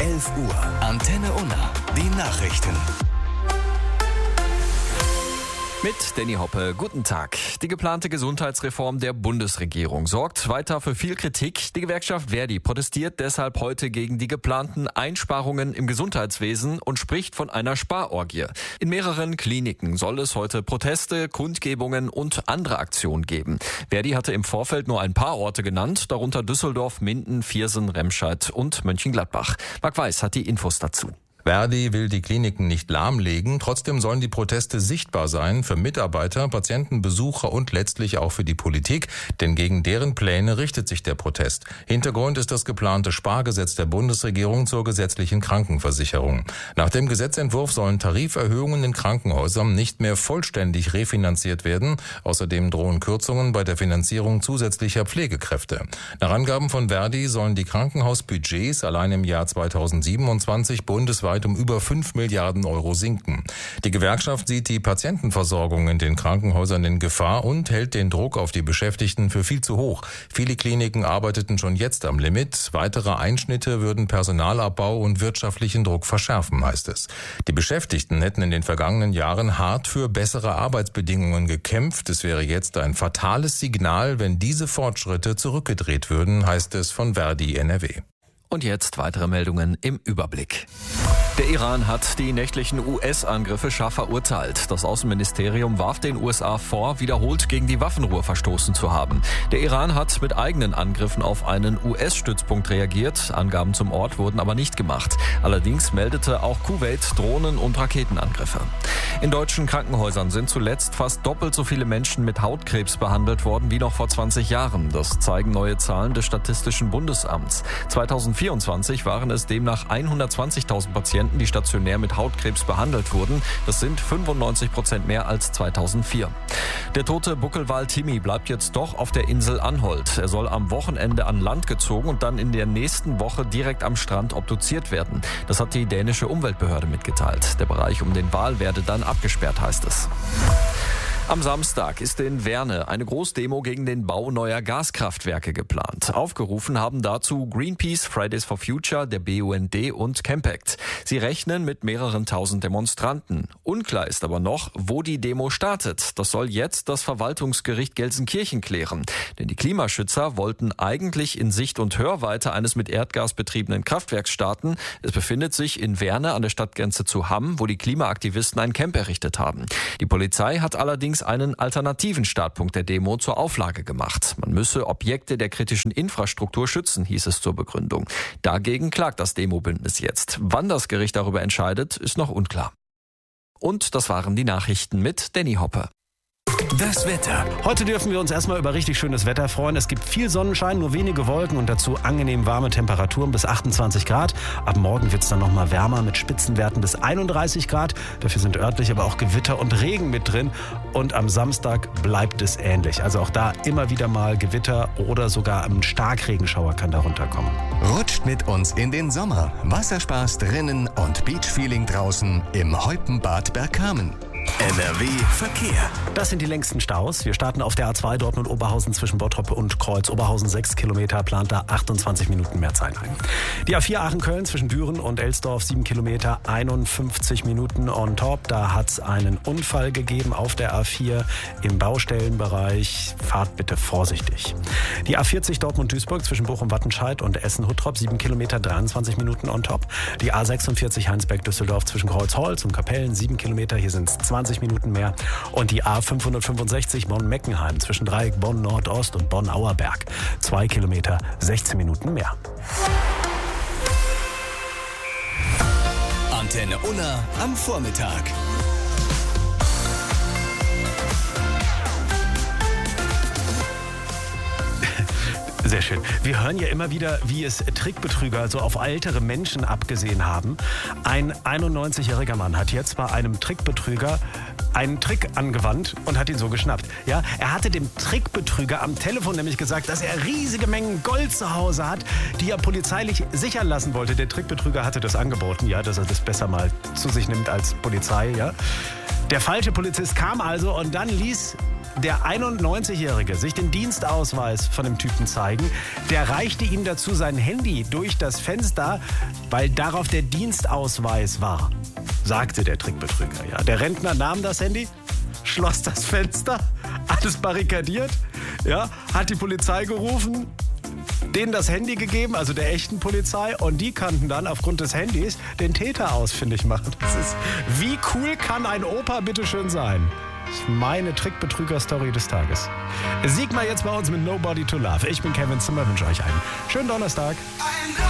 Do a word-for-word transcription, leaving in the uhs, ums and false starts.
elf Uhr. Antenne Unna. Die Nachrichten. Mit Danny Hoppe, guten Tag. Die geplante Gesundheitsreform der Bundesregierung sorgt weiter für viel Kritik. Die Gewerkschaft Verdi protestiert deshalb heute gegen die geplanten Einsparungen im Gesundheitswesen und spricht von einer Sparorgie. In mehreren Kliniken soll es heute Proteste, Kundgebungen und andere Aktionen geben. Verdi hatte im Vorfeld nur ein paar Orte genannt, darunter Düsseldorf, Minden, Viersen, Remscheid und Mönchengladbach. Marc Weiß hat die Infos dazu. Verdi will die Kliniken nicht lahmlegen, trotzdem sollen die Proteste sichtbar sein für Mitarbeiter, Patienten, Besucher und letztlich auch für die Politik, denn gegen deren Pläne richtet sich der Protest. Hintergrund ist das geplante Spargesetz der Bundesregierung zur gesetzlichen Krankenversicherung. Nach dem Gesetzentwurf sollen Tariferhöhungen in Krankenhäusern nicht mehr vollständig refinanziert werden. Außerdem drohen Kürzungen bei der Finanzierung zusätzlicher Pflegekräfte. Nach Angaben von Verdi sollen die Krankenhausbudgets allein im Jahr zweitausendsiebenundzwanzig bundesweit um über fünf Milliarden Euro sinken. Die Gewerkschaft sieht die Patientenversorgung in den Krankenhäusern in Gefahr und hält den Druck auf die Beschäftigten für viel zu hoch. Viele Kliniken arbeiteten schon jetzt am Limit. Weitere Einschnitte würden Personalabbau und wirtschaftlichen Druck verschärfen, heißt es. Die Beschäftigten hätten in den vergangenen Jahren hart für bessere Arbeitsbedingungen gekämpft. Es wäre jetzt ein fatales Signal, wenn diese Fortschritte zurückgedreht würden, heißt es von Verdi N R W. Und jetzt weitere Meldungen im Überblick. Der Iran hat die nächtlichen U S-Angriffe scharf verurteilt. Das Außenministerium warf den U S A vor, wiederholt gegen die Waffenruhe verstoßen zu haben. Der Iran hat mit eigenen Angriffen auf einen U S-Stützpunkt reagiert. Angaben zum Ort wurden aber nicht gemacht. Allerdings meldete auch Kuwait Drohnen- und Raketenangriffe. In deutschen Krankenhäusern sind zuletzt fast doppelt so viele Menschen mit Hautkrebs behandelt worden wie noch vor zwanzig Jahren. Das zeigen neue Zahlen des Statistischen Bundesamts. zweitausendvierundzwanzig waren es demnach hundertzwanzigtausend Patienten, die stationär mit Hautkrebs behandelt wurden. Das sind fünfundneunzig Prozent mehr als zweitausendvier. Der tote Buckelwal Timmy bleibt jetzt doch auf der Insel Anholt. Er soll am Wochenende an Land gezogen und dann in der nächsten Woche direkt am Strand obduziert werden. Das hat die dänische Umweltbehörde mitgeteilt. Der Bereich um den Wal werde dann abgesperrt, heißt es. Am Samstag ist in Werne eine Großdemo gegen den Bau neuer Gaskraftwerke geplant. Aufgerufen haben dazu Greenpeace, Fridays for Future, der B U N D und Campact. Sie rechnen mit mehreren tausend Demonstranten. Unklar ist aber noch, wo die Demo startet. Das soll jetzt das Verwaltungsgericht Gelsenkirchen klären. Denn die Klimaschützer wollten eigentlich in Sicht- und Hörweite eines mit Erdgas betriebenen Kraftwerks starten. Es befindet sich in Werne an der Stadtgrenze zu Hamm, wo die Klimaaktivisten ein Camp errichtet haben. Die Polizei hat allerdings einen alternativen Startpunkt der Demo zur Auflage gemacht. Man müsse Objekte der kritischen Infrastruktur schützen, hieß es zur Begründung. Dagegen klagt das Demobündnis jetzt. Wann das Gericht darüber entscheidet, ist noch unklar. Und das waren die Nachrichten mit Danny Hoppe. Das Wetter. Heute dürfen wir uns erstmal über richtig schönes Wetter freuen. Es gibt viel Sonnenschein, nur wenige Wolken und dazu angenehm warme Temperaturen bis achtundzwanzig Grad. Ab morgen wird es dann nochmal wärmer mit Spitzenwerten bis einunddreißig Grad. Dafür sind örtlich aber auch Gewitter und Regen mit drin. Und am Samstag bleibt es ähnlich. Also auch da immer wieder mal Gewitter oder sogar ein Starkregenschauer kann da runterkommen. Rutscht mit uns in den Sommer. Wasserspaß drinnen und Beachfeeling draußen im Heupenbad Bergkamen. N R W Verkehr. Das sind die längsten Staus. Wir starten auf der A zwei Dortmund-Oberhausen zwischen Bottrop und Kreuz-Oberhausen. Sechs Kilometer, plant da achtundzwanzig Minuten mehr Zeit ein. Die A vier Aachen-Köln zwischen Büren und Elsdorf, sieben Kilometer, einundfünfzig Minuten on top. Da hat es einen Unfall gegeben auf der A vier im Baustellenbereich. Fahrt bitte vorsichtig. Die A vierzig Dortmund-Duisburg zwischen Bochum-Wattenscheid und Essen-Huttrop, sieben Kilometer, dreiundzwanzig Minuten on top. Die A sechsundvierzig Heinsberg-Düsseldorf zwischen Kreuzholz und Kapellen, sieben Kilometer, hier sind es zwanzig Minuten mehr. Und die A fünfhundertfünfundsechzig Bonn-Meckenheim zwischen Dreieck Bonn-Nordost und Bonn-Auerberg. Zwei Kilometer, sechzehn Minuten mehr. Antenne Unna am Vormittag. Sehr schön. Wir hören ja immer wieder, wie es Trickbetrüger so auf ältere Menschen abgesehen haben. Ein einundneunzigjähriger Mann hat jetzt bei einem Trickbetrüger einen Trick angewandt und hat ihn so geschnappt. Ja, er hatte dem Trickbetrüger am Telefon nämlich gesagt, dass er riesige Mengen Gold zu Hause hat, die er polizeilich sichern lassen wollte. Der Trickbetrüger hatte das angeboten, ja, dass er das besser mal zu sich nimmt als Polizei. Ja. Der falsche Polizist kam also und dann ließ der einundneunzigjährige sich den Dienstausweis von dem Typen zeigen. Der reichte ihm dazu sein Handy durch das Fenster, weil darauf der Dienstausweis war, sagte der Trickbetrüger. Ja, der Rentner nahm das Handy, schloss das Fenster, alles barrikadiert, ja, hat die Polizei gerufen, denen das Handy gegeben, also der echten Polizei, und die kannten dann aufgrund des Handys den Täter ausfindig machen. Das ist, wie cool kann ein Opa bitteschön sein? Das ist meine Trickbetrüger-Story des Tages. Sieg mal jetzt bei uns mit Nobody to Love. Ich bin Kevin Zimmer, wünsche euch einen schönen Donnerstag.